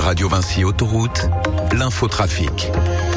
Radio Vinci Autoroute, l'infotrafic.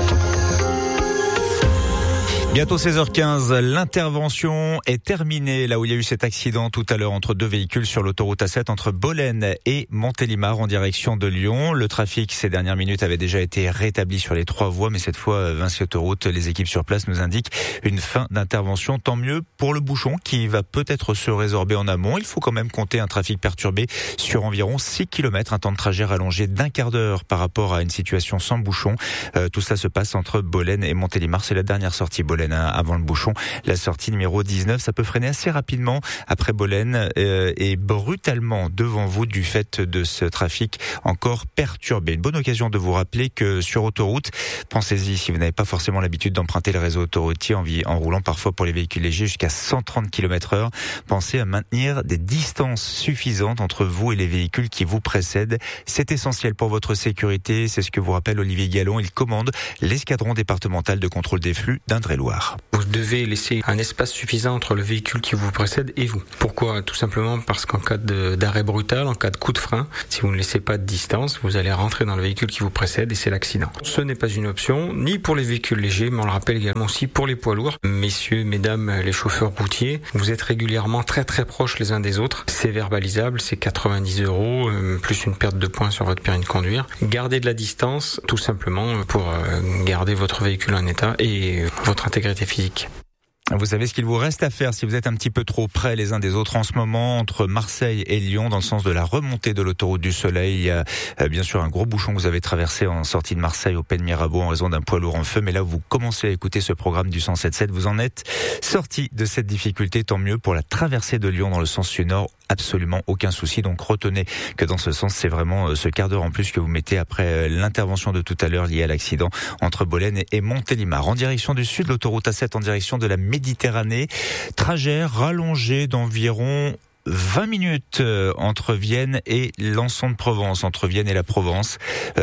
Bientôt 16h15, l'intervention est terminée là où il y a eu cet accident tout à l'heure entre deux véhicules sur l'autoroute A7 entre Bolène et Montélimar en direction de Lyon. Le trafic ces dernières minutes avait déjà été rétabli sur les 3 voies, mais cette fois Vinci Autoroute, les équipes sur place nous indiquent une fin d'intervention. Tant mieux pour le bouchon qui va peut-être se résorber en amont. Il faut quand même compter un trafic perturbé sur environ 6 km, un temps de trajet rallongé d'un quart d'heure par rapport à une situation sans bouchon. Tout cela se passe entre Bolène et Montélimar. C'est la dernière sortie Bolène avant le bouchon. La sortie numéro 19, ça peut freiner assez rapidement après Bolène et brutalement devant vous du fait de ce trafic encore perturbé. Une bonne occasion de vous rappeler que sur autoroute, pensez-y si vous n'avez pas forcément l'habitude d'emprunter le réseau autoroutier en roulant parfois pour les véhicules légers jusqu'à 130 km/h, pensez à maintenir des distances suffisantes entre vous et les véhicules qui vous précèdent. C'est essentiel pour votre sécurité. C'est ce que vous rappelle Olivier Gallon. Il commande l'escadron départemental de contrôle des flux d'Indre-et-Loire. Vous devez laisser un espace suffisant entre le véhicule qui vous précède et vous. Pourquoi ? Tout simplement parce qu'en cas d'arrêt brutal, en cas de coup de frein, si vous ne laissez pas de distance, vous allez rentrer dans le véhicule qui vous précède et c'est l'accident. Ce n'est pas une option, ni pour les véhicules légers, mais on le rappelle également aussi pour les poids lourds. Messieurs, mesdames, les chauffeurs routiers, vous êtes régulièrement très très proches les uns des autres. C'est verbalisable, c'est 90 €, plus une perte de points sur votre permis de conduire. Gardez de la distance, tout simplement pour garder votre véhicule en état et votre intégrité physique. Vous savez ce qu'il vous reste à faire si vous êtes un petit peu trop près les uns des autres en ce moment entre Marseille et Lyon dans le sens de la remontée de l'autoroute du Soleil. Il y a bien sûr un gros bouchon que vous avez traversé en sortie de Marseille au Pays de Mirabeau en raison d'un poids lourd en feu. Mais là, vous commencez à écouter ce programme du 107.7. Vous en êtes sorti de cette difficulté, tant mieux pour la traversée de Lyon dans le sens sud-nord. Absolument aucun souci. Donc retenez que dans ce sens, c'est vraiment ce quart d'heure en plus que vous mettez après l'intervention de tout à l'heure liée à l'accident entre Bolène et Montélimar. En direction du sud, l'autoroute A7 en direction de la Méditerranée. Trajet rallongé d'environ 20 minutes entre Vienne et l'Anson de Provence, entre Vienne et la Provence.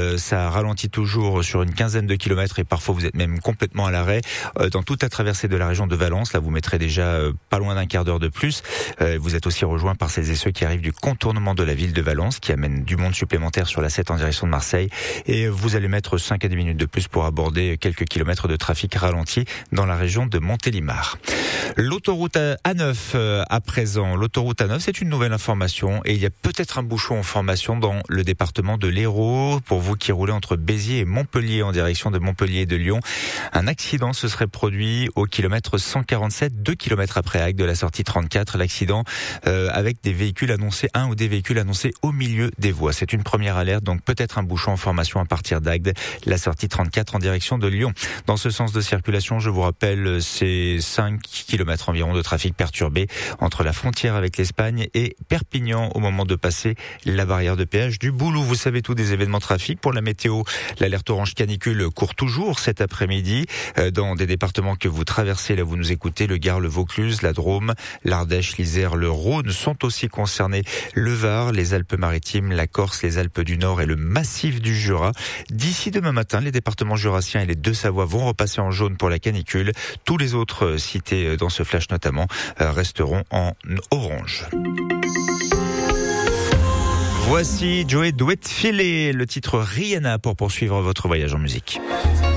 Ça ralentit toujours sur une quinzaine de kilomètres et parfois vous êtes même complètement à l'arrêt. Dans toute la traversée de la région de Valence, là vous mettrez déjà pas loin d'un quart d'heure de plus. Vous êtes aussi rejoint par celles et ceux qui arrivent du contournement de la ville de Valence, qui amène du monde supplémentaire sur la 7 en direction de Marseille. Et vous allez mettre 5 à 10 minutes de plus pour aborder quelques kilomètres de trafic ralenti dans la région de Montélimar. L'autoroute A9 à présent. L'autoroute A9, c'est une nouvelle information et il y a peut-être un bouchon en formation dans le département de l'Hérault. Pour vous qui roulez entre Béziers et Montpellier en direction de Montpellier et de Lyon, un accident se serait produit au kilomètre 147, 2 kilomètres après Agde de la sortie 34. L'accident avec des véhicules annoncés, un ou des véhicules annoncés au milieu des voies. C'est une première alerte, donc peut-être un bouchon en formation à partir d'Agde, la sortie 34 en direction de Lyon. Dans ce sens de circulation, je vous rappelle, c'est 5 kilomètres environ de trafic perturbé entre la frontière avec l'Espagne et Perpignan au moment de passer la barrière de péage du Boulou. Vous savez tout des événements trafic. Pour la météo, l'alerte orange canicule court toujours cet après-midi dans des départements que vous traversez. Là, vous nous écoutez, le Gard, le Vaucluse, la Drôme, l'Ardèche, l'Isère, le Rhône sont aussi concernés. Le Var, les Alpes-Maritimes, la Corse, les Alpes du Nord et le massif du Jura. D'ici demain matin, les départements jurassiens et les Deux-Savoies vont repasser en jaune pour la canicule. Tous les autres cités dans ce flash notamment resteront en orange. Voici Joey Duetfile, le titre Rihanna pour poursuivre votre voyage en musique.